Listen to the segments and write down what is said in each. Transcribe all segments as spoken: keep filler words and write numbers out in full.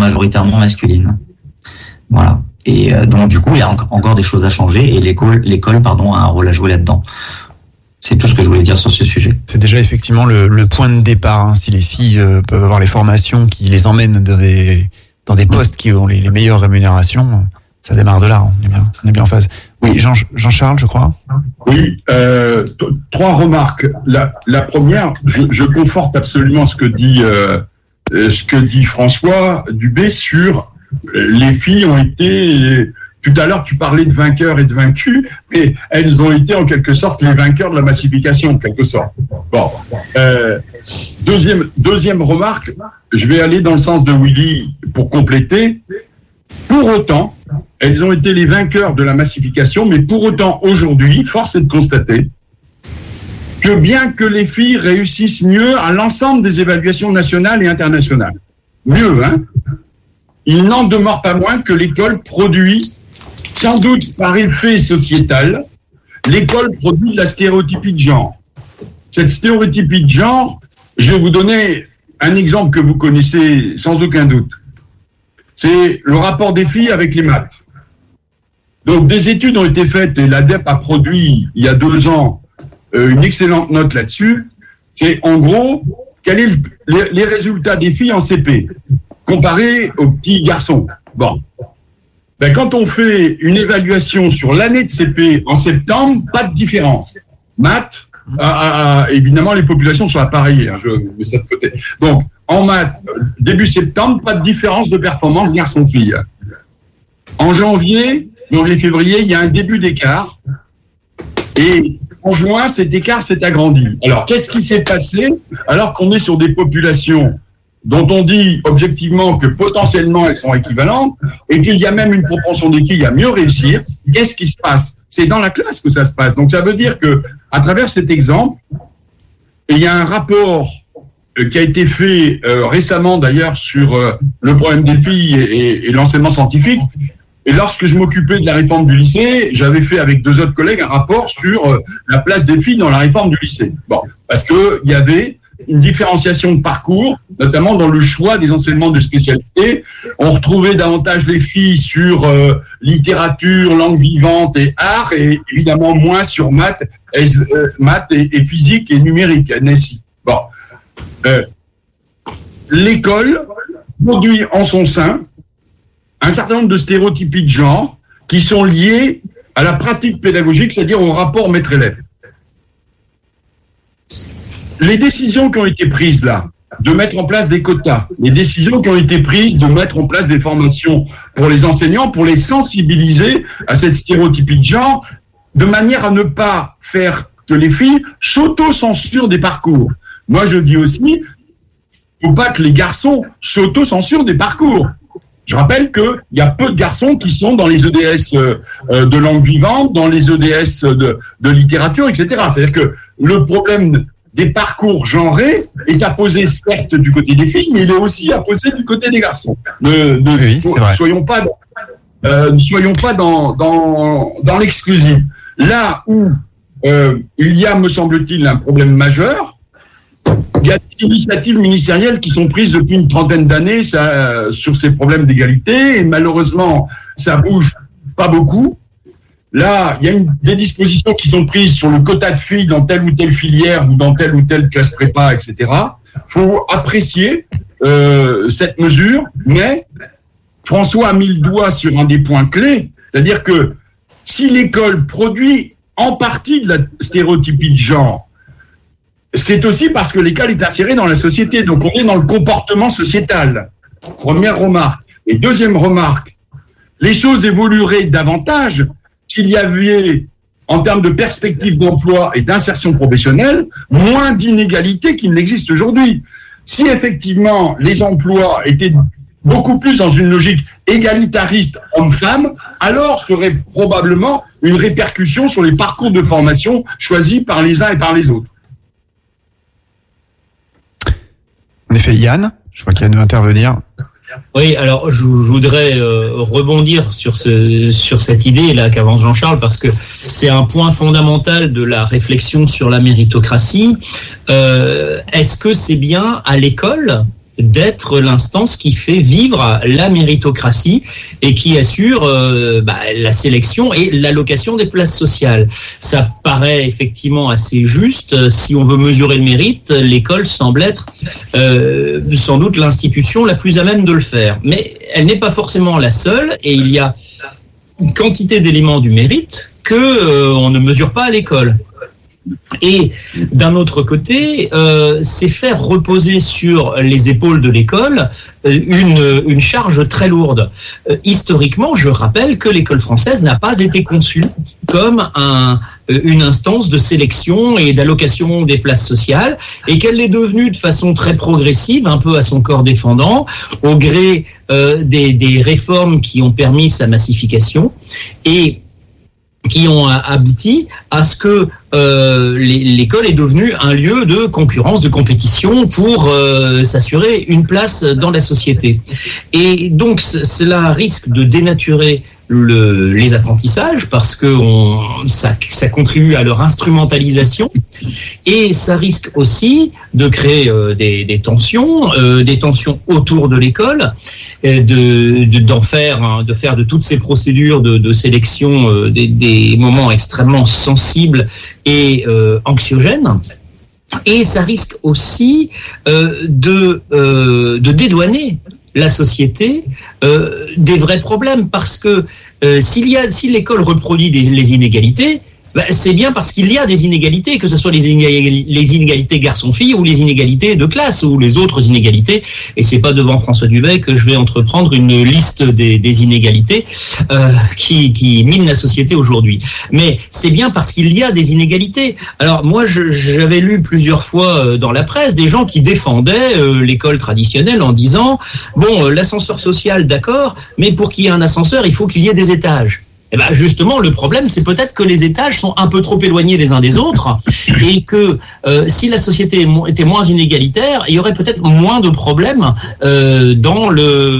majoritairement masculine. Voilà. Et euh, donc du coup, il y a en- encore des choses à changer et l'école, l'école, pardon, a un rôle à jouer là-dedans. C'est tout ce que je voulais dire sur ce sujet. C'est déjà effectivement le, le point de départ. Hein. Si les filles euh, peuvent avoir les formations qui les emmènent dans des, dans des postes qui ont les, les meilleures rémunérations, ça démarre de là. On est bien, on est bien en phase. Oui, Jean, Jean-Charles, je crois. Oui, euh, t- trois remarques. La, la première, je, je conforte absolument ce que dit euh, euh, ce que dit François Dubé sur euh, les filles ont été. Tout à l'heure, tu parlais de vainqueurs et de vaincus, mais elles ont été en quelque sorte les vainqueurs de la massification, en quelque sorte. Bon. Euh, deuxième deuxième remarque, je vais aller dans le sens de Willy pour compléter. Pour autant, elles ont été les vainqueurs de la massification, mais pour autant, aujourd'hui, force est de constater que bien que les filles réussissent mieux à l'ensemble des évaluations nationales et internationales, mieux, hein, il n'en demeure pas moins que l'école produit, sans doute par effet sociétal, l'école produit de la stéréotypie de genre. Cette stéréotypie de genre, je vais vous donner un exemple que vous connaissez sans aucun doute. C'est le rapport des filles avec les maths. Donc, des études ont été faites et l'A D E P a produit, il y a deux ans, euh, une excellente note là-dessus. C'est, en gros, quels sont les, les résultats des filles en C P comparés aux petits garçons. Bon. Ben, quand on fait une évaluation sur l'année de C P en septembre, pas de différence. Maths, ah, ah, évidemment, les populations sont appareillées, hein, je mets ça de côté. Donc, en maths, début septembre, pas de différence de performance garçon-fille. En janvier, janvier-février, il y a un début d'écart. Et en juin, cet écart s'est agrandi. Alors, qu'est-ce qui s'est passé alors qu'on est sur des populations dont on dit objectivement que potentiellement elles sont équivalentes et qu'il y a même une proportion des filles à mieux réussir? Qu'est-ce qui se passe? C'est dans la classe que ça se passe. Donc, ça veut dire que, à travers cet exemple, il y a un rapport qui a été fait euh, récemment d'ailleurs sur euh, le problème des filles et, et, et l'enseignement scientifique. Et lorsque je m'occupais de la réforme du lycée, j'avais fait avec deux autres collègues un rapport sur euh, la place des filles dans la réforme du lycée. Bon, parce que il y avait une différenciation de parcours, notamment dans le choix des enseignements de spécialité. On retrouvait davantage les filles sur euh, littérature, langue vivante et art, et évidemment moins sur maths, et, euh, maths et, et physique et numérique, N S I. Bon. Euh, l'école produit en son sein un certain nombre de stéréotypies de genre qui sont liées à la pratique pédagogique, c'est-à-dire au rapport maître-élève. Les décisions qui ont été prises là, de mettre en place des quotas, les décisions qui ont été prises de mettre en place des formations pour les enseignants, pour les sensibiliser à cette stéréotypie de genre, de manière à ne pas faire que les filles s'auto-censurent des parcours. Moi, je dis aussi, il ne faut pas que les garçons s'auto-censurent des parcours. Je rappelle qu'il y a peu de garçons qui sont dans les E D S euh, de langue vivante, dans les E D S de, de littérature, et cetera. C'est-à-dire que le problème des parcours genrés est à poser certes du côté des filles, mais il est aussi à poser du côté des garçons. Ne, ne Oui, c'est vrai. soyons pas, dans, euh, ne soyons pas dans, dans, dans l'exclusif. Là où euh, il y a, me semble-t-il, un problème majeur, il y a des initiatives ministérielles qui sont prises depuis une trentaine d'années ça, sur ces problèmes d'égalité, et malheureusement, ça bouge pas beaucoup. Là, il y a une, des dispositions qui sont prises sur le quota de filles dans telle ou telle filière ou dans telle ou telle classe prépa, et cetera. Il faut apprécier euh, cette mesure, mais François a mis le doigt sur un des points clés, c'est-à-dire que si l'école produit en partie de la stéréotypie de genre, c'est aussi parce que l'école est insérée dans la société, donc on est dans le comportement sociétal. Première remarque. Et deuxième remarque, les choses évolueraient davantage s'il y avait, en termes de perspectives d'emploi et d'insertion professionnelle, moins d'inégalités qu'il n'existe aujourd'hui. Si effectivement les emplois étaient beaucoup plus dans une logique égalitariste homme-femme, alors serait probablement une répercussion sur les parcours de formation choisis par les uns et par les autres. En effet, Yann, je crois qu'il y a de intervenir. Oui, alors je, je voudrais euh, rebondir sur ce sur cette idée là qu'avance Jean-Charles, parce que c'est un point fondamental de la réflexion sur la méritocratie. Euh, est-ce que c'est bien à l'école d'être l'instance qui fait vivre la méritocratie et qui assure euh, bah, la sélection et l'allocation des places sociales. Ça paraît effectivement assez juste. Si on veut mesurer le mérite, l'école semble être euh, sans doute l'institution la plus à même de le faire. Mais elle n'est pas forcément la seule, et il y a une quantité d'éléments du mérite que euh, on ne mesure pas à l'école. Et d'un autre côté, euh, c'est faire reposer sur les épaules de l'école une, une charge très lourde. Euh, historiquement, je rappelle que l'école française n'a pas été conçue comme un, une instance de sélection et d'allocation des places sociales, et qu'elle est devenue de façon très progressive, un peu à son corps défendant, au gré euh, des, des réformes qui ont permis sa massification, et qui ont abouti à ce que euh, l'école est devenue un lieu de concurrence, de compétition pour euh, s'assurer une place dans la société. Et donc cela risque de dénaturer le, les apprentissages, parce que on, ça, ça contribue à leur instrumentalisation, et ça risque aussi de créer euh, des, des tensions, euh, des tensions autour de l'école, de, de, d'en faire, hein, de faire de toutes ces procédures de, de sélection euh, des, des moments extrêmement sensibles et euh, anxiogènes. Et ça risque aussi euh, de, euh, de dédouaner la société euh, des vrais problèmes, parce que euh, s'il y a, si l'école reproduit des, les inégalités, bah, c'est bien parce qu'il y a des inégalités, que ce soit les inégalités, les inégalités garçons-filles ou les inégalités de classe ou les autres inégalités. Et c'est pas devant François Dubay que je vais entreprendre une liste des, des inégalités euh, qui, qui minent la société aujourd'hui. Mais c'est bien parce qu'il y a des inégalités. Alors moi, je, j'avais lu plusieurs fois dans la presse des gens qui défendaient euh, l'école traditionnelle en disant bon, euh, l'ascenseur social, d'accord, mais pour qu'il y ait un ascenseur, il faut qu'il y ait des étages. Eh ben justement, le problème, c'est peut-être que les étages sont un peu trop éloignés les uns des autres, et que euh, si la société était moins inégalitaire, il y aurait peut-être moins de problèmes euh, dans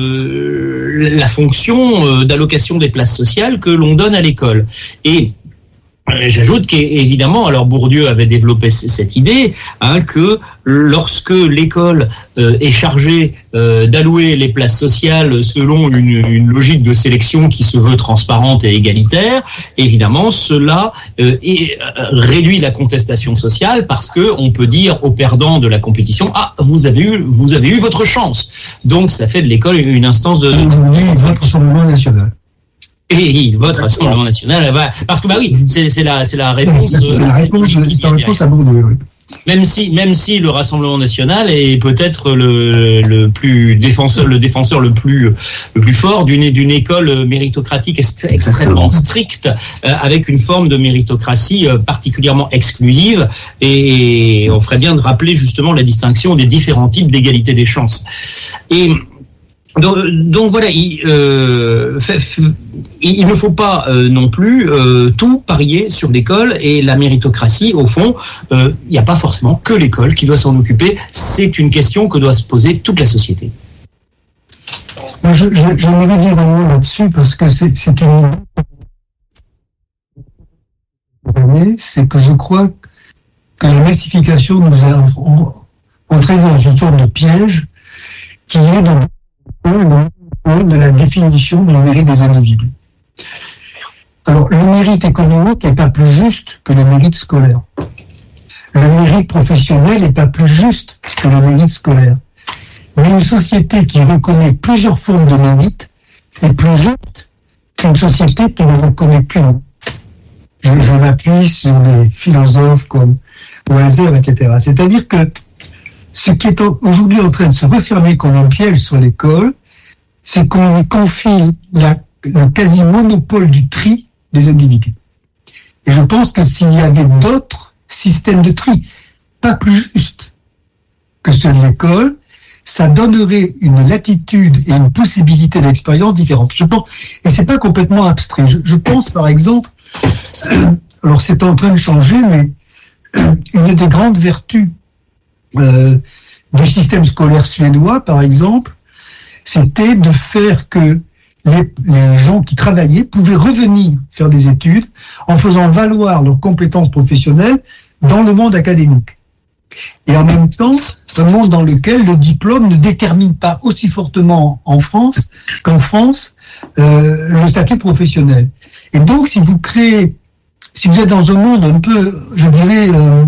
le la fonction euh, d'allocation des places sociales que l'on donne à l'école. Et j'ajoute qu'évidemment, alors Bourdieu avait développé cette idée, hein, que lorsque l'école euh, est chargée euh, d'allouer les places sociales selon une, une logique de sélection qui se veut transparente et égalitaire, évidemment, cela euh, est, euh, réduit la contestation sociale, parce que on peut dire aux perdants de la compétition: ah, vous avez eu, vous avez eu votre chance. Donc, ça fait de l'école une instance de. Aujourd'hui, votre Rassemblement national. Et votre Rassemblement national, parce que bah oui, c'est, c'est la, c'est la réponse. C'est la réponse, c'est la réponse à Bourdieu, oui. Même si, même si le Rassemblement national est peut-être le, le plus défenseur, le défenseur le plus, le plus fort d'une, d'une école méritocratique extrêmement stricte, euh, avec une forme de méritocratie euh, particulièrement exclusive, et, et on ferait bien de rappeler justement la distinction des différents types d'égalité des chances. Et Donc, donc voilà, il, euh, fait, fait, il ne faut pas euh, non plus euh, tout parier sur l'école, et la méritocratie, au fond, il euh, n'y a pas forcément que l'école qui doit s'en occuper. C'est une question que doit se poser toute la société. Moi, je, je, j'aimerais dire un mot là-dessus, parce que c'est, c'est une idée, c'est que je crois que la massification nous a entraîné dans une sorte de piège qui est de de la définition du mérite des individus. Alors, le mérite économique n'est pas plus juste que le mérite scolaire. Le mérite professionnel n'est pas plus juste que le mérite scolaire. Mais une société qui reconnaît plusieurs formes de mérite est plus juste qu'une société qui ne reconnaît qu'une. Je, je m'appuie sur des philosophes comme Walzer, et cetera. C'est-à-dire que ce qui est aujourd'hui en train de se refermer comme un piège sur l'école, c'est qu'on lui confie la, le quasi-monopole du tri des individus. Et je pense que s'il y avait d'autres systèmes de tri, pas plus justes que ceux de l'école, ça donnerait une latitude et une possibilité d'expérience différente. Je pense, et c'est pas complètement abstrait. Je, je pense par exemple, alors c'est en train de changer, mais une des grandes vertus Euh, du système scolaire suédois, par exemple, c'était de faire que les, les gens qui travaillaient pouvaient revenir faire des études en faisant valoir leurs compétences professionnelles dans le monde académique. et en même temps un monde dans lequel le diplôme ne détermine pas aussi fortement en France qu'en France euh, le statut professionnel. Et donc, si vous créez, si vous êtes dans un monde un peu, je dirais, euh,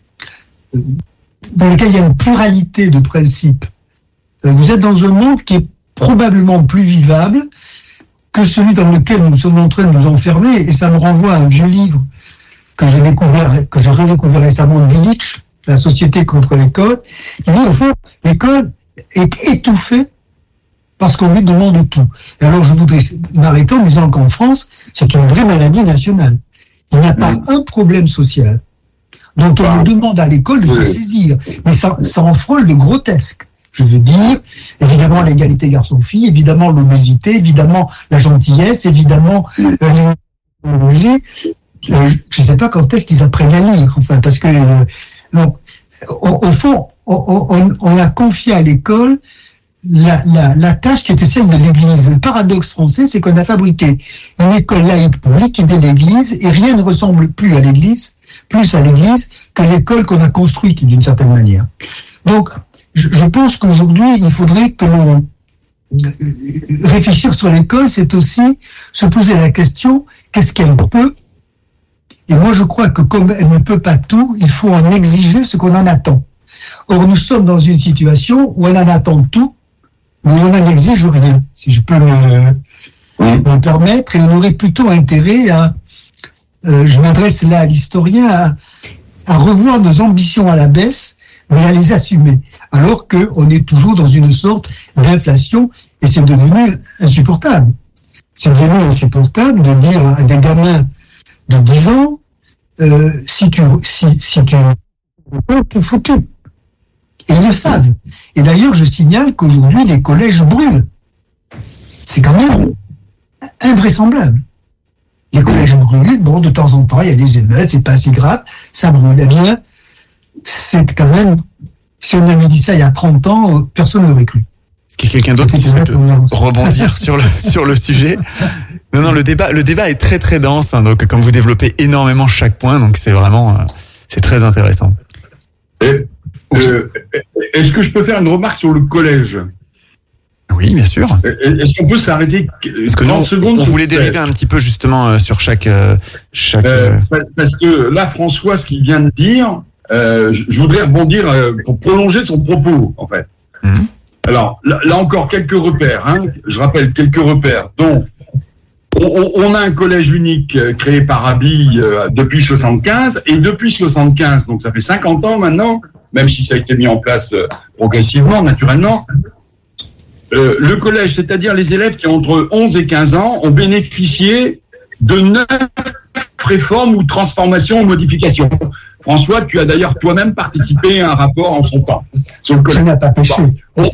dans lequel il y a une pluralité de principes, euh, vous êtes dans un monde qui est probablement plus vivable que celui dans lequel nous sommes en train de nous enfermer. Et ça me renvoie à un vieux livre que j'ai découvert, que j'ai redécouvert récemment, d'Illich, La société contre l'école. Il dit, au fond, l'école est étouffée parce qu'on lui demande tout. Et alors, je voudrais m'arrêter en disant qu'en France, c'est une vraie maladie nationale. Il n'y a pas un problème social dont on nous demande à l'école de se saisir. Mais ça, ça en frôle de grotesque. Je veux dire, évidemment, l'égalité garçon-fille, évidemment, l'obésité, évidemment, la gentillesse, évidemment, euh, les Euh, je ne sais pas quand est-ce qu'ils apprennent à lire, enfin, parce que euh, non, au, au fond, on, on, on a confié à l'école la, la, la tâche qui était celle de l'Église. Le paradoxe français, c'est qu'on a fabriqué une école laïque pour liquider l'Église, et rien ne ressemble plus à l'Église, plus à l'Église que l'école qu'on a construite d'une certaine manière. Donc, je, je pense qu'aujourd'hui, il faudrait que l'on réfléchir sur l'école, c'est aussi se poser la question, qu'est-ce qu'elle peut? Et moi, je crois que comme elle ne peut pas tout, il faut en exiger ce qu'on en attend. Or, nous sommes dans une situation où on en attend tout, mais on n'en exige rien, si je peux me, me permettre, et on aurait plutôt intérêt à, euh, je m'adresse là à l'historien, à, à revoir nos ambitions à la baisse, mais à les assumer, alors qu'on est toujours dans une sorte d'inflation, et c'est devenu insupportable. C'est devenu insupportable de dire à des gamins de dix ans, euh, si tu, si, si tu, tu es foutu. Et ils le savent. Et d'ailleurs, je signale qu'aujourd'hui, les collèges brûlent. C'est quand même invraisemblable. Les collèges brûlent, bon, de temps en temps, il y a des émeutes, c'est pas si grave, ça brûle. Eh bien, c'est quand même, si on avait dit ça il y a trente ans, personne ne l'aurait cru. Est-ce qu'il y a quelqu'un d'autre qui souhaite rebondir sur le, sur le sujet? Non, non, le débat, le débat est très, très dense, hein, donc, comme vous développez énormément chaque point, donc c'est vraiment, euh, c'est très intéressant. Et, euh, est-ce que je peux faire une remarque sur le collège? Oui, bien sûr. Est-ce qu'on peut s'arrêter Parce que non, secondes on voulait dériver un petit peu, justement, euh, sur chaque, euh, chaque, euh, parce que là, François, ce qu'il vient de dire, euh, je voudrais rebondir euh, pour prolonger son propos, en fait. Mmh. Alors, là, là encore, quelques repères, hein. Je rappelle quelques repères. Donc, on, on a un collège unique créé par Abille euh, depuis soixante-quinze, et depuis soixante-quinze, donc ça fait cinquante ans maintenant, même si ça a été mis en place euh, progressivement, naturellement, euh, le collège, c'est-à-dire les élèves qui ont entre onze et quinze ans, ont bénéficié de neuf réformes ou transformations ou modifications. François, tu as d'ailleurs toi-même participé à un rapport en son temps sur le collège. Je n'ai pas péché. On,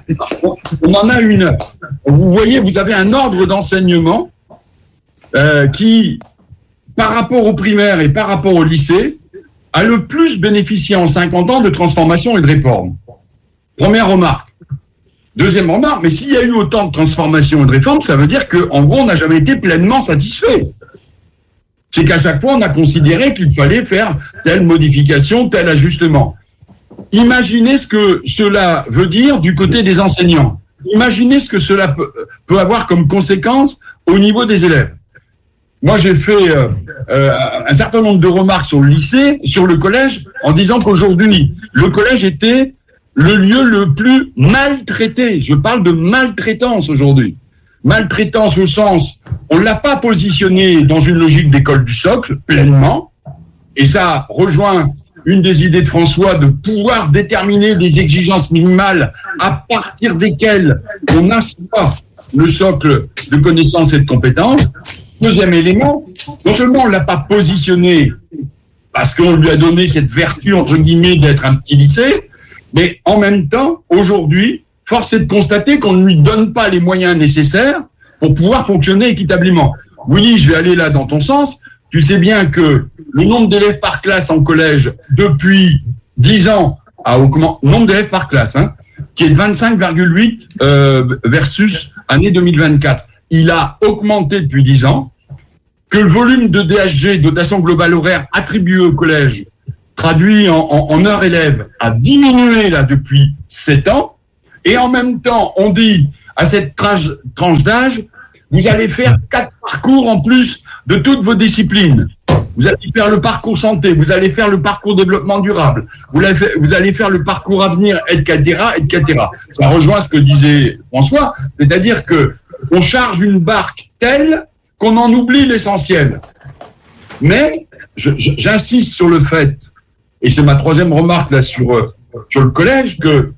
on en a une. Vous voyez, vous avez un ordre d'enseignement euh, qui, par rapport au primaire et par rapport au lycée, a le plus bénéficié en cinquante ans de transformation et de réformes. Première remarque. Deuxième remarque, mais s'il y a eu autant de transformations et de réformes, ça veut dire qu'en gros, on n'a jamais été pleinement satisfait. C'est qu'à chaque fois, on a considéré qu'il fallait faire telle modification, tel ajustement. Imaginez ce que cela veut dire du côté des enseignants. Imaginez ce que cela peut, peut avoir comme conséquence au niveau des élèves. Moi, j'ai fait euh, euh, un certain nombre de remarques sur le lycée, sur le collège, en disant qu'aujourd'hui, le collège était le lieu le plus maltraité. Je parle de maltraitance aujourd'hui. Maltraitance au sens, on ne l'a pas positionné dans une logique d'école du socle, pleinement, et ça rejoint une des idées de François de pouvoir déterminer des exigences minimales à partir desquelles on instaure le socle de connaissances et de compétences. Deuxième élément, non seulement on ne l'a pas positionné parce qu'on lui a donné cette vertu, entre guillemets, d'être un petit lycée, mais en même temps, aujourd'hui, force est de constater qu'on ne lui donne pas les moyens nécessaires pour pouvoir fonctionner équitablement. Willy, je vais aller là dans ton sens. Tu sais bien que le nombre d'élèves par classe en collège, depuis dix ans, a augmenté, nombre d'élèves par classe, hein, qui est de vingt-cinq virgule huit euh, versus année deux mille vingt-quatre. Il a augmenté depuis dix ans, que le volume de D H G, dotation globale horaire, attribué au collège, traduit en, en, en heures élèves, a diminué là depuis sept ans, et en même temps, on dit à cette tranche, tranche d'âge, vous allez faire quatre parcours en plus de toutes vos disciplines. Vous allez faire le parcours santé, vous allez faire le parcours développement durable, vous allez faire, vous allez faire le parcours avenir, et cetera, et cetera. Ça rejoint ce que disait François, c'est-à-dire que on charge une barque telle qu'on en oublie l'essentiel. Mais je, je, j'insiste sur le fait, et c'est ma troisième remarque là sur, sur le collège, que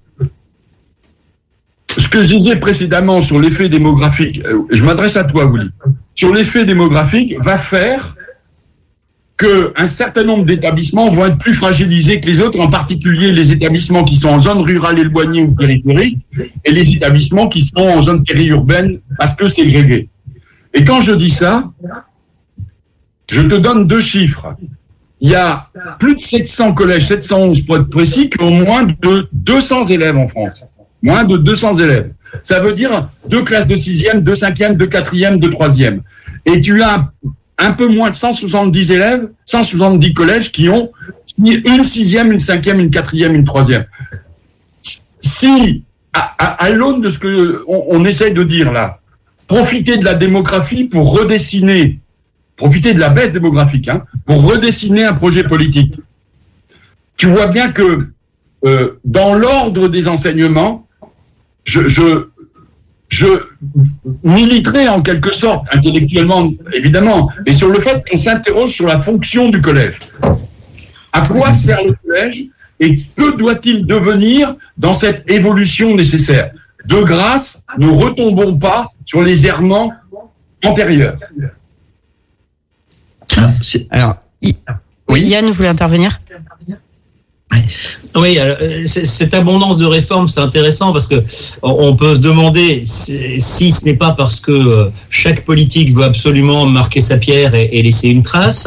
ce que je disais précédemment sur l'effet démographique, je m'adresse à toi, Willy, sur l'effet démographique va faire qu'un certain nombre d'établissements vont être plus fragilisés que les autres, en particulier les établissements qui sont en zone rurale éloignée ou périphérique, et les établissements qui sont en zone périurbaine parce que c'est ségrégés. Et quand je dis ça, je te donne deux chiffres. Il y a plus de sept cents collèges, sept cent onze pour être précis, qui ont moins de deux cents élèves en France. Moins de deux cents élèves. Ça veut dire deux classes de sixième, deux cinquième, deux quatrième, deux troisième. Et tu as un peu moins de cent soixante-dix élèves, cent soixante-dix collèges qui ont une sixième, une cinquième, une quatrième, une troisième. Si, à, à, à l'aune de ce que on, on essaye de dire là, profiter de la démographie pour redessiner, profiter de la baisse démographique, hein, pour redessiner un projet politique. Tu vois bien que euh, dans l'ordre des enseignements, je, je, je militerai en quelque sorte, intellectuellement évidemment, mais sur le fait qu'on s'interroge sur la fonction du collège. À quoi sert le collège et que doit-il devenir dans cette évolution nécessaire ? De grâce, ne retombons pas sur les errements antérieurs. Alors, Alors oui. oui, Yann voulait intervenir. Oui, alors, cette abondance de réformes, c'est intéressant parce que on peut se demander si ce n'est pas parce que chaque politique veut absolument marquer sa pierre et, et laisser une trace,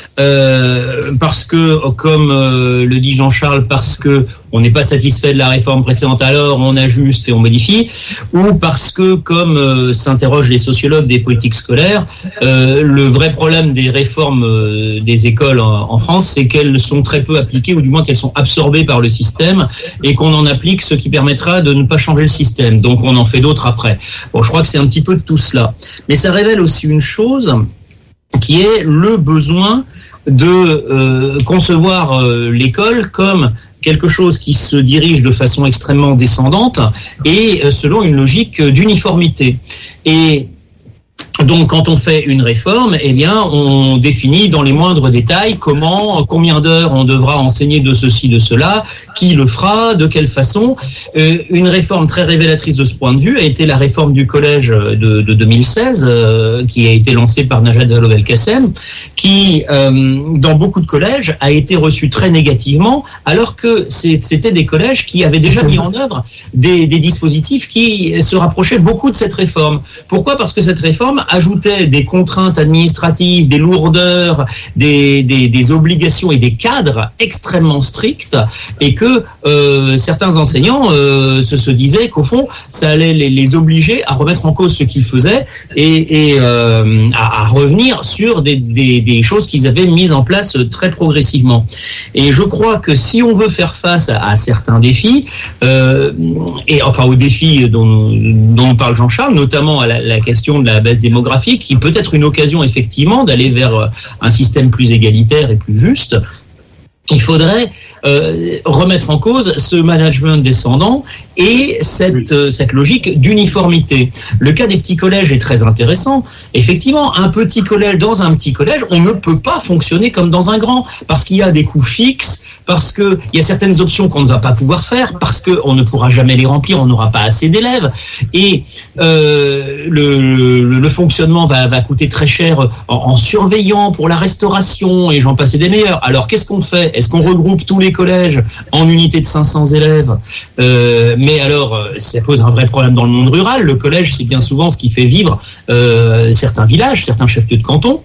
euh, parce que, comme euh, le dit Jean-Charles, parce que on n'est pas satisfait de la réforme précédente, alors on ajuste et on modifie, ou parce que, comme euh, s'interrogent les sociologues des politiques scolaires, euh, le vrai problème des réformes euh, des écoles en, en France, c'est qu'elles sont très peu appliquées, ou du moins qu'elles sont absorbées par le système, et qu'on en applique ce qui permettra de ne pas changer le système. Donc on en fait d'autres après. Bon, je crois que c'est un petit peu de tout cela. Mais ça révèle aussi une chose, qui est le besoin de euh, concevoir euh, l'école comme quelque chose qui se dirige de façon extrêmement descendante et selon une logique d'uniformité. Et donc, quand on fait une réforme, eh bien, on définit dans les moindres détails comment, combien d'heures on devra enseigner de ceci, de cela, qui le fera, de quelle façon. Euh, une réforme très révélatrice de ce point de vue a été la réforme du collège de, de deux mille seize, euh, qui a été lancée par Najat Vallaud-Belkacem, qui, euh, dans beaucoup de collèges, a été reçue très négativement, alors que c'était des collèges qui avaient déjà mis en œuvre des, des dispositifs qui se rapprochaient beaucoup de cette réforme. Pourquoi ? Parce que cette réforme ajoutait des contraintes administratives, des lourdeurs, des, des, des obligations et des cadres extrêmement stricts, et que euh, certains enseignants euh, se, se disaient qu'au fond, ça allait les, les obliger à remettre en cause ce qu'ils faisaient et, et euh, à, à revenir sur des, des, des choses qu'ils avaient mises en place très progressivement. Et je crois que si on veut faire face à, à certains défis, euh, et enfin aux défis dont, dont parle Jean-Charles, notamment à la, la question de la baisse démographique, qui peut être une occasion effectivement d'aller vers un système plus égalitaire et plus juste, il faudrait euh, remettre en cause ce management descendant et cette, oui. euh, cette logique d'uniformité. Le cas des petits collèges est très intéressant. Effectivement, un petit collège dans un petit collège, on ne peut pas fonctionner comme dans un grand, parce qu'il y a des coûts fixes, parce qu'il y a certaines options qu'on ne va pas pouvoir faire, parce qu'on ne pourra jamais les remplir, on n'aura pas assez d'élèves, et euh, le, le, le fonctionnement va, va coûter très cher en, en surveillant pour la restauration, et j'en passe des meilleurs. Alors qu'est-ce qu'on fait ? Est-ce qu'on regroupe tous les collèges en unités de cinq cents élèves ? euh, Mais alors, ça pose un vrai problème dans le monde rural. Le collège, c'est bien souvent ce qui fait vivre euh, certains villages, certains chefs-lieux de canton.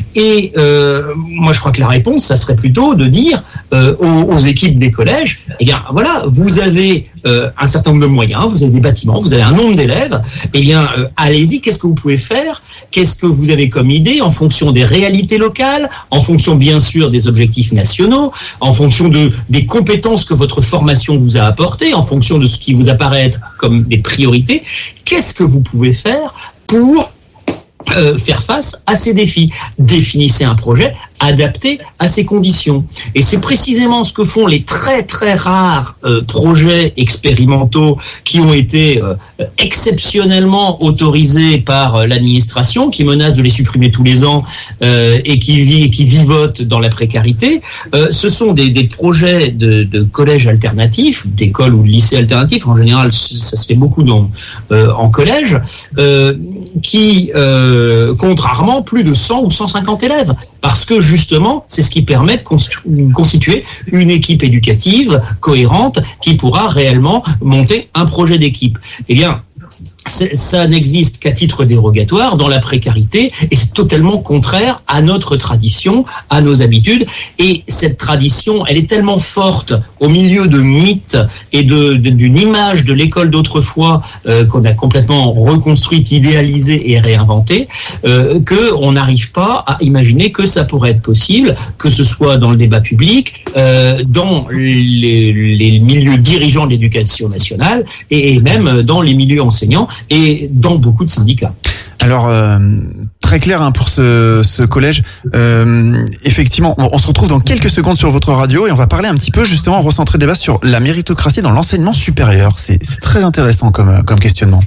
Et euh, moi, je crois que la réponse, ça serait plutôt de dire euh, aux, aux équipes des collèges, eh bien, voilà, vous avez euh, un certain nombre de moyens, vous avez des bâtiments, vous avez un nombre d'élèves, eh bien, euh, allez-y, qu'est-ce que vous pouvez faire? Qu'est-ce que vous avez comme idée en fonction des réalités locales, en fonction, bien sûr, des objectifs nationaux, en fonction de, des compétences que votre formation vous a apportées, en fonction de ce qui vous apparaît être comme des priorités? Qu'est-ce que vous pouvez faire pour Euh, faire face à ces défis? Définissez un projet adapté à ces conditions. Et c'est précisément ce que font les très très rares euh, projets expérimentaux qui ont été euh, exceptionnellement autorisés par euh, l'administration, qui menacent de les supprimer tous les ans euh, et qui, vit, qui vivotent dans la précarité. Euh, ce sont des, des projets de, de collèges alternatifs, d'écoles ou de lycées alternatifs. En général, ça se fait beaucoup dans, euh, en collège, euh, qui euh, comptent rarement plus de cent ou cent cinquante élèves. Parce que justement, c'est ce qui permet de constituer une équipe éducative cohérente qui pourra réellement monter un projet d'équipe. Eh bien, ça n'existe qu'à titre dérogatoire dans la précarité et c'est totalement contraire à notre tradition, à nos habitudes. Et cette tradition, elle est tellement forte au milieu de mythes et de, de, d'une image de l'école d'autrefois euh, qu'on a complètement reconstruite, idéalisée et réinventée, euh, qu'on n'arrive pas à imaginer que ça pourrait être possible, que ce soit dans le débat public, euh, dans les, les milieux dirigeants de l'éducation nationale et même dans les milieux enseignants et dans beaucoup de syndicats. Alors, euh, très clair hein, pour ce, ce collège. Euh, effectivement, on, on se retrouve dans quelques secondes sur votre radio et on va parler un petit peu, justement, recentrer le débat sur la méritocratie dans l'enseignement supérieur. C'est, c'est très intéressant comme, comme questionnement.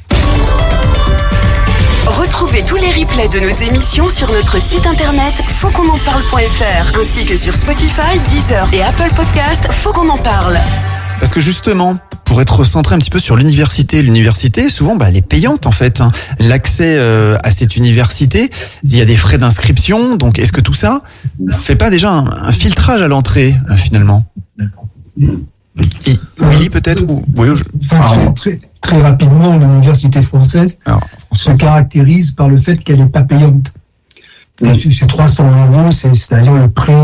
Retrouvez tous les replays de nos émissions sur notre site internet faut qu'on en parle point f r ainsi que sur Spotify, Deezer et Apple Podcast. Faut qu'on en parle. Parce que justement, pour être centré un petit peu sur l'université, l'université, souvent, bah, elle est payante en fait. Hein. L'accès euh, à cette université, il y a des frais d'inscription. Donc, est-ce que tout ça fait pas déjà un, un filtrage à l'entrée euh, finalement? Et, Willy peut-être ou oui, je... très, très, très rapidement, l'université française Alors, se caractérise par le fait qu'elle n'est pas payante. Oui. C'est trois cents euros, c'est, c'est d'ailleurs le prix.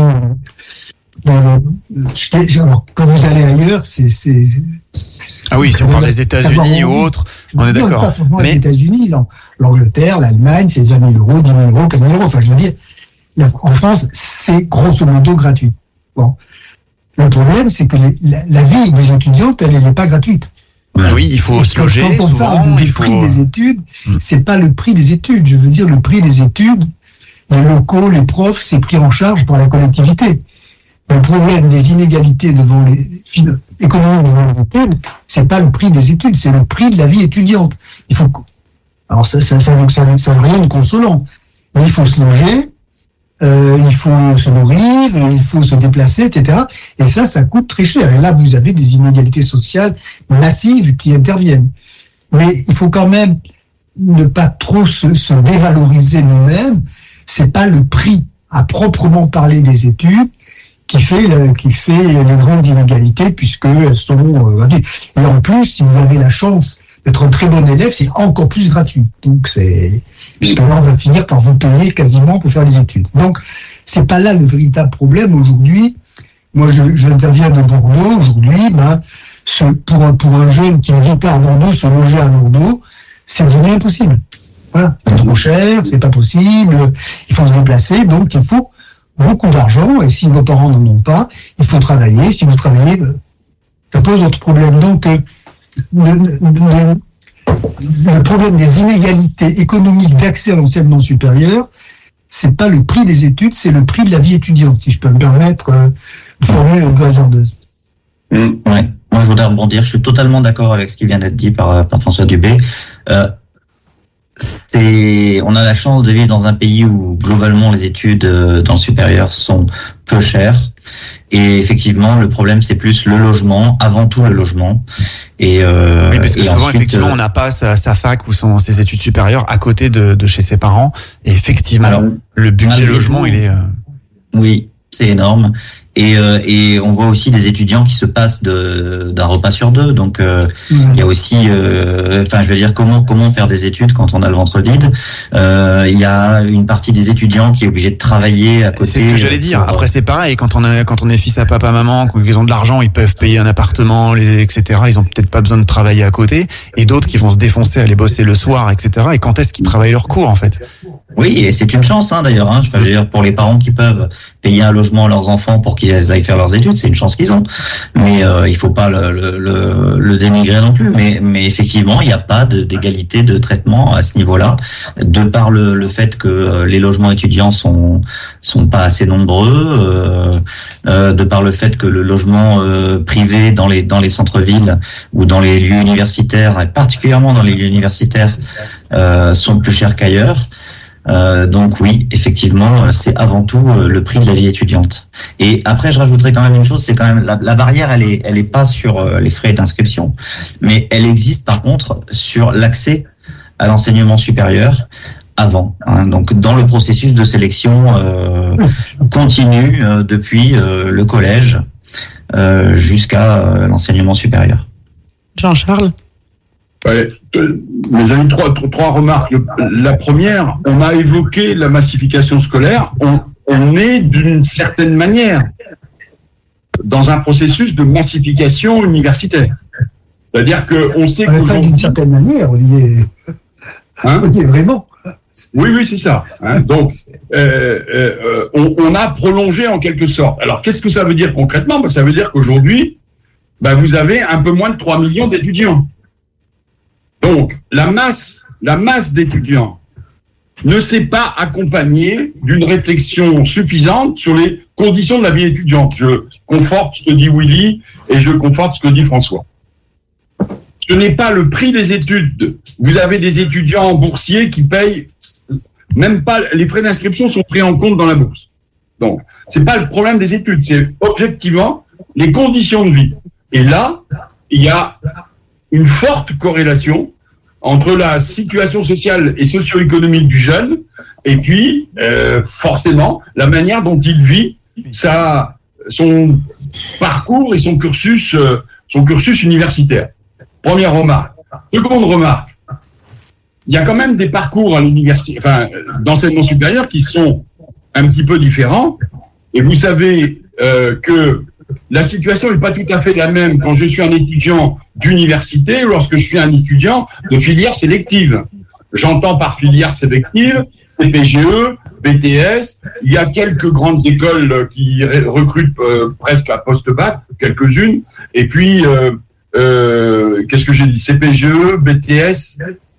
Alors, quand vous allez ailleurs, c'est, c'est... Ah oui, si on parle des États-Unis ou autres, on est d'accord. Pas forcément les États-Unis, l'Angleterre, l'Allemagne, c'est vingt mille euros, dix mille euros, quinze mille euros. Enfin, je veux dire, en France, c'est grosso modo gratuit. Bon. Le problème, c'est que les, la, la vie des étudiantes, elle n'est pas gratuite. Oui, il faut se loger, quand on souvent, parle du il faut... prix des études, c'est pas le prix des études. Je veux dire, le prix des études, les locaux, les profs, c'est pris en charge par la collectivité. Le problème des inégalités devant les économiques devant les études, c'est pas le prix des études, c'est le prix de la vie étudiante. Il faut, alors ça, ça, ça, ça, ça n'a rien de consolant. Mais il faut se loger, euh, il faut se nourrir, il faut se déplacer, et cetera. Et ça, ça coûte très cher. Et là, vous avez des inégalités sociales massives qui interviennent. Mais il faut quand même ne pas trop se, se dévaloriser nous-mêmes. C'est pas le prix à proprement parler des études qui fait le, qui fait les grandes inégalités puisque elles sont euh, et en plus si vous avez la chance d'être un très bon élève, c'est encore plus gratuit. Donc c'est puisque là on va finir par vous payer quasiment pour faire des études. Donc c'est pas là le véritable problème aujourd'hui. Moi je j'interviens de Bordeaux aujourd'hui, ben ce, pour un pour un jeune qui ne vit pas à Bordeaux, se loger à Bordeaux, c'est devenu impossible. Voilà, c'est trop cher, c'est pas possible, il faut se déplacer, donc il faut beaucoup d'argent, et si vos parents n'en ont pas, il faut travailler. Si vous travaillez, ça pose d'autres problèmes. Donc, le, le, le problème des inégalités économiques d'accès à l'enseignement supérieur, c'est pas le prix des études, c'est le prix de la vie étudiante, si je peux me permettre de formuler un peu hasardeuse. Mmh, ouais. Moi, je voudrais rebondir. Je suis totalement d'accord avec ce qui vient d'être dit par, par François Dubé. Euh, C'est, on a la chance de vivre dans un pays où globalement les études dans le supérieur sont peu chères. Et effectivement, le problème c'est plus le logement, avant tout le logement. Et euh, oui, parce que et souvent ensuite, effectivement, on n'a pas sa, sa fac ou son, ses études supérieures à côté de, de chez ses parents. Et effectivement, alors, le budget logement, il est. Euh... Oui, c'est énorme. Et, euh, et on voit aussi des étudiants qui se passent de, d'un repas sur deux. Donc euh, mmh. il y a aussi, euh, enfin je veux dire, comment comment faire des études quand on a le ventre vide. Euh, il y a une partie des étudiants qui est obligée de travailler à côté. C'est ce que j'allais dire. Après c'est pareil, quand on a quand on est fils à papa maman, quand ils ont de l'argent, ils peuvent payer un appartement, les, et cetera. Ils ont peut-être pas besoin de travailler à côté. Et d'autres qui vont se défoncer à aller bosser le soir, et cetera. Et quand est-ce qu'ils travaillent leur cours en fait? Oui, et c'est une chance hein, d'ailleurs. Hein. Enfin, je veux dire, pour les parents qui peuvent payer un logement à leurs enfants pour qu'ils aillent faire leurs études, c'est une chance qu'ils ont. Mais euh, il faut pas le, le, le, le dénigrer non plus. Mais, mais effectivement, il n'y a pas de, d'égalité de traitement à ce niveau-là, de par le, le fait que les logements étudiants sont sont pas assez nombreux, euh, euh, de par le fait que le logement euh, privé dans les dans les centres-villes ou dans les lieux universitaires, et particulièrement dans les lieux universitaires, euh, sont plus chers qu'ailleurs. Euh, donc oui, effectivement, c'est avant tout euh, le prix de la vie étudiante. Et après, je rajouterais quand même une chose, c'est quand même la, la barrière, elle est, elle est pas sur euh, les frais d'inscription, mais elle existe par contre sur l'accès à l'enseignement supérieur avant. Hein, donc dans le processus de sélection euh, continu euh, depuis euh, le collège euh, jusqu'à euh, l'enseignement supérieur. Jean-Charles. Ouais, mes amis, trois, trois remarques. La première, on a évoqué la massification scolaire. On, on est d'une certaine manière dans un processus de massification universitaire. C'est-à-dire qu'on sait que pas d'une certaine manière, Olivier. Hein Olivier, vraiment. Oui, oui, c'est ça. Hein. Donc, euh, euh, on, on a prolongé en quelque sorte. Alors, qu'est-ce que ça veut dire concrètement? Ben, ça veut dire qu'aujourd'hui, ben, vous avez un peu moins de trois millions d'étudiants. Donc, la masse, la masse d'étudiants ne s'est pas accompagnée d'une réflexion suffisante sur les conditions de la vie étudiante. Je conforte ce que dit Willy et je conforte ce que dit François. Ce n'est pas le prix des études. Vous avez des étudiants boursiers qui payent même pas, les frais d'inscription sont pris en compte dans la bourse. Donc, c'est pas le problème des études, c'est objectivement les conditions de vie. Et là, il y a une forte corrélation entre la situation sociale et socio-économique du jeune et puis, euh, forcément, la manière dont il vit sa, son parcours et son cursus, euh, son cursus universitaire. Première remarque. Seconde remarque. Il y a quand même des parcours à l'université, enfin, d'enseignement supérieur qui sont un petit peu différents. Et vous savez euh, que la situation n'est pas tout à fait la même quand je suis un étudiant d'université ou lorsque je suis un étudiant de filière sélective. J'entends par filière sélective C P G E, B T S. Il y a quelques grandes écoles qui recrutent euh, presque à post-bac, quelques-unes. Et puis, euh, euh, qu'est-ce que j'ai dit? C P G E, B T S.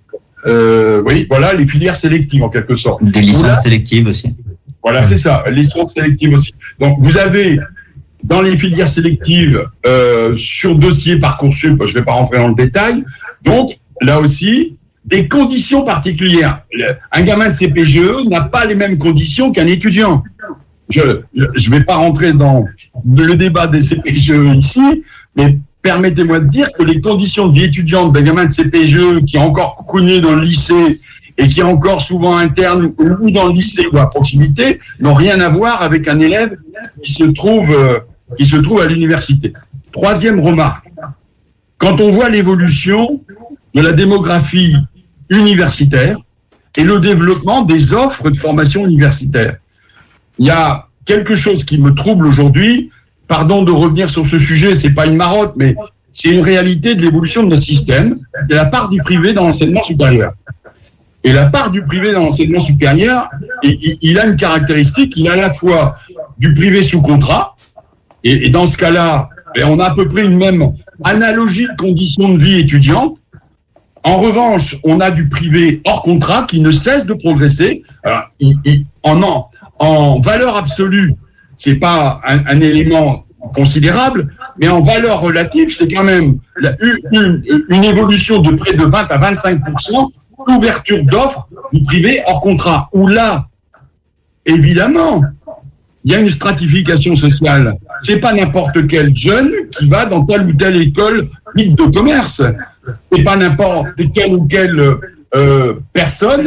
Euh, oui, voilà, les filières sélectives en quelque sorte. Des licences voilà. sélectives aussi. Voilà, c'est ça, licences sélectives aussi. Donc, vous avez dans les filières sélectives, euh, sur dossier Parcoursup, je ne vais pas rentrer dans le détail, donc là aussi, des conditions particulières. Un gamin de C P G E n'a pas les mêmes conditions qu'un étudiant. Je ne vais pas rentrer dans le débat des C P G E ici, mais permettez-moi de dire que les conditions de vie étudiante d'un gamin de C P G E qui est encore coucouné dans le lycée et qui est encore souvent interne ou dans le lycée ou à proximité n'ont rien à voir avec un élève qui se trouve... Euh, qui se trouve à l'université. Troisième remarque, quand on voit l'évolution de la démographie universitaire et le développement des offres de formation universitaire, il y a quelque chose qui me trouble aujourd'hui, pardon de revenir sur ce sujet, c'est pas une marotte, mais c'est une réalité de l'évolution de notre système, c'est la part du privé dans l'enseignement supérieur. Et la part du privé dans l'enseignement supérieur, il a une caractéristique, il a à la fois du privé sous contrat, Et, et dans ce cas-là, on a à peu près une même analogie de conditions de vie étudiante. En revanche, on a du privé hors contrat qui ne cesse de progresser. Alors, il, il, en, en valeur absolue, c'est pas un, un élément considérable, mais en valeur relative, c'est quand même la, une, une évolution de près de vingt à vingt-cinq pour cent d'ouverture d'offres du privé hors contrat. Où là, évidemment, il y a une stratification sociale. C'est pas n'importe quel jeune qui va dans telle ou telle école de commerce. C'est pas n'importe quelle ou quelle euh, personne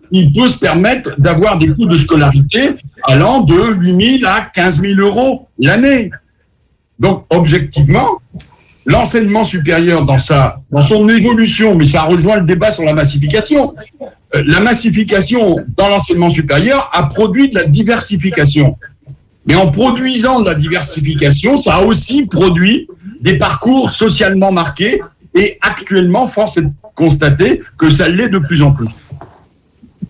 il peut se permettre d'avoir des coûts de scolarité allant de huit mille à quinze mille euros l'année. Donc, objectivement, l'enseignement supérieur dans sa, dans son évolution, mais ça rejoint le débat sur la massification. Euh, la massification dans l'enseignement supérieur a produit de la diversification. Mais en produisant de la diversification, ça a aussi produit des parcours socialement marqués et actuellement, force est de constater que ça l'est de plus en plus. Yann ?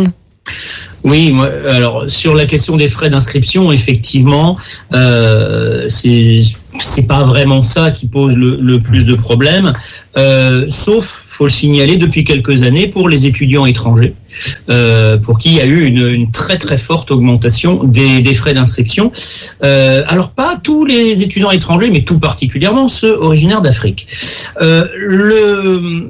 Oui, moi, alors sur la question des frais d'inscription, effectivement, euh, c'est c'est pas vraiment ça qui pose le, le plus de problèmes, euh, sauf, faut le signaler, depuis quelques années pour les étudiants étrangers, euh, pour qui il y a eu une, une très très forte augmentation des, des frais d'inscription. Euh, alors pas tous les étudiants étrangers, mais tout particulièrement ceux originaires d'Afrique. Euh, le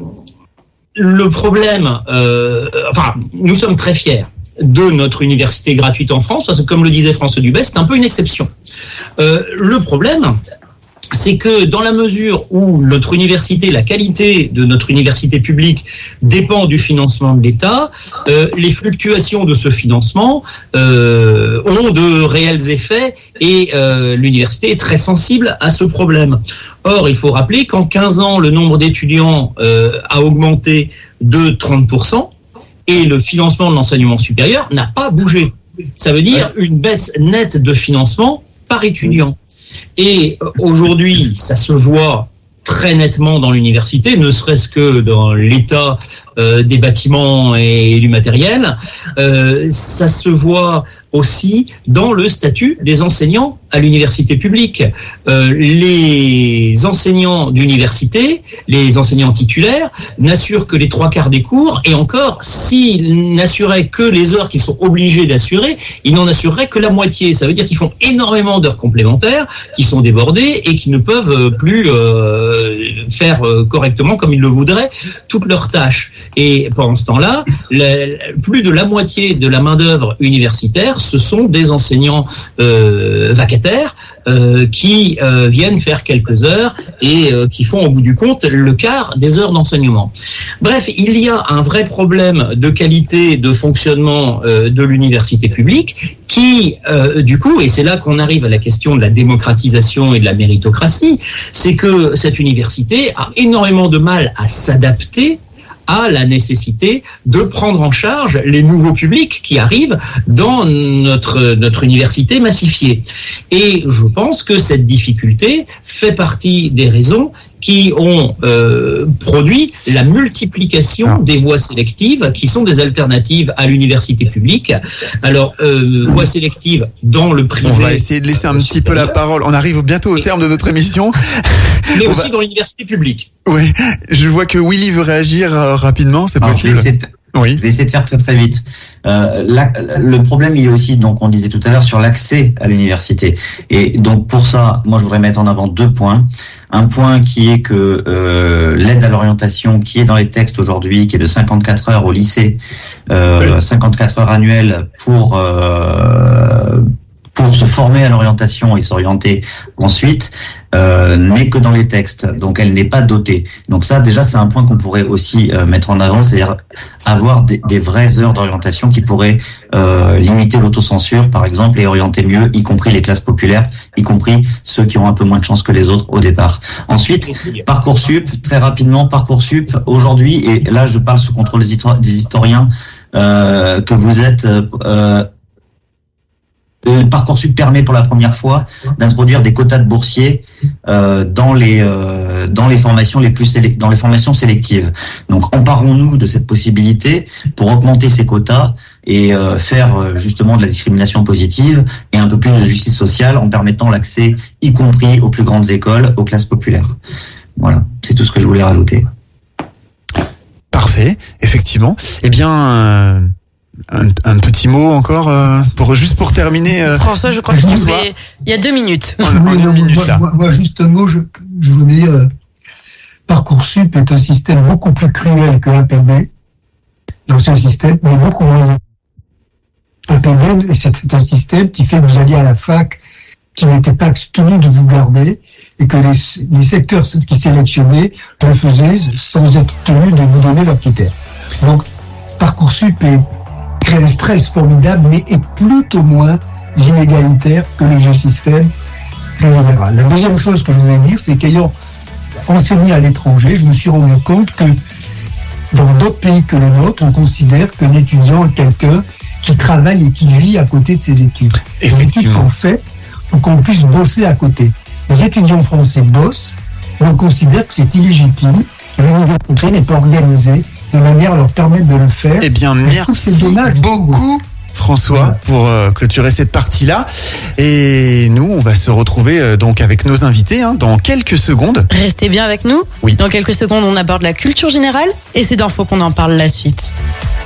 le problème, euh, enfin, nous sommes très fiers de notre université gratuite en France, parce que comme le disait François Dubet, c'est un peu une exception. Euh, le problème, c'est que dans la mesure où notre université, la qualité de notre université publique dépend du financement de l'État, euh, les fluctuations de ce financement euh, ont de réels effets et euh, l'université est très sensible à ce problème. Or, il faut rappeler qu'en quinze ans, le nombre d'étudiants euh, a augmenté de trente pour cent, et le financement de l'enseignement supérieur n'a pas bougé. Ça veut dire une baisse nette de financement par étudiant. Et aujourd'hui, ça se voit très nettement dans l'université, ne serait-ce que dans l'état euh, des bâtiments et du matériel. Euh, ça se voit aussi dans le statut des enseignants à l'université publique. Euh, les enseignants d'université, les enseignants titulaires, n'assurent que les trois quarts des cours, et encore, s'ils n'assuraient que les heures qu'ils sont obligés d'assurer, ils n'en assureraient que la moitié. Ça veut dire qu'ils font énormément d'heures complémentaires, qui sont débordées et qui ne peuvent plus euh, faire correctement, comme ils le voudraient, toutes leurs tâches. Et pendant ce temps-là, la, plus de la moitié de la main-d'œuvre universitaire, ce sont des enseignants euh, vacataires euh, qui euh, viennent faire quelques heures et euh, qui font au bout du compte le quart des heures d'enseignement. Bref, il y a un vrai problème de qualité de fonctionnement euh, de l'université publique qui, euh, du coup, et c'est là qu'on arrive à la question de la démocratisation et de la méritocratie, c'est que cette université a énormément de mal à s'adapter à la nécessité de prendre en charge les nouveaux publics qui arrivent dans notre, notre université massifiée. Et je pense que cette difficulté fait partie des raisons qui ont euh, produit la multiplication ah. des voies sélectives qui sont des alternatives à l'université publique. Alors, euh, voies sélectives dans le privé. On va essayer de laisser un petit peu la parole. On arrive bientôt au terme de notre émission. Mais aussi va... dans l'université publique. Oui, je vois que Willy veut réagir euh, rapidement, c'est Alors, possible. Je vais, de... oui. je vais essayer de faire très très vite. Euh, la, le problème, il est aussi, donc on disait tout à l'heure, sur l'accès à l'université. Et donc pour ça, moi je voudrais mettre en avant deux points. Un point qui est que euh, l'aide à l'orientation qui est dans les textes aujourd'hui, qui est de cinquante-quatre heures au lycée, euh, oui. cinquante-quatre heures annuelles pour euh, pour se former à l'orientation et s'orienter ensuite, euh, n'est que dans les textes. Donc elle n'est pas dotée. Donc ça, déjà, c'est un point qu'on pourrait aussi euh, mettre en avant, c'est-à-dire avoir des, des vraies heures d'orientation qui pourraient euh, limiter l'autocensure, par exemple, et orienter mieux, y compris les classes populaires, y compris ceux qui ont un peu moins de chance que les autres au départ. Ensuite, Parcoursup, très rapidement, Parcoursup, aujourd'hui, et là je parle sous contrôle des historiens, euh, que vous êtes... Euh, Parcoursup permet pour la première fois d'introduire des quotas de boursiers euh, dans les euh, dans les formations les plus sélect- dans les formations sélectives. Donc emparons-nous de cette possibilité pour augmenter ces quotas et euh, faire euh, justement de la discrimination positive et un peu plus de justice sociale en permettant l'accès, y compris aux plus grandes écoles, aux classes populaires. Voilà, c'est tout ce que je voulais rajouter. Parfait, effectivement. Eh bien. Euh... Un, un petit mot encore euh, pour juste pour terminer. Euh, François, je crois qu'il y, avait... il y a deux minutes. En, en oui, une non, minute moi, là. Moi, moi, juste un mot. Je, je voulais dire, euh, Parcoursup est un système beaucoup plus cruel que l'A P B, l'ancien système, mais beaucoup moins. A P B, c'est un système qui fait que vous alliez à la fac, qui n'était pas tenu de vous garder, et que les, les secteurs qui sélectionnaient le faisaient sans être tenus de vous donner leurs critères. Donc Parcoursup est, crée un stress formidable, mais est plutôt moins inégalitaire que le vieux système plus libéral. La deuxième chose que je voulais dire, c'est qu'ayant enseigné à l'étranger, je me suis rendu compte que dans d'autres pays que le nôtre, on considère qu'un étudiant est quelqu'un qui travaille et qui vit à côté de ses études. Les études sont faites pour qu'on puisse bosser à côté. Les étudiants français bossent, mais on considère que c'est illégitime, que l'université n'est pas organisée de manière à leur permettre de le faire. Eh bien, merci dommage, beaucoup, François, pour euh, clôturer cette partie-là. Et nous, on va se retrouver euh, donc avec nos invités hein, dans quelques secondes. Restez bien avec nous. Oui. Dans quelques secondes, on aborde la culture générale et c'est d'infos qu'on en parle la suite.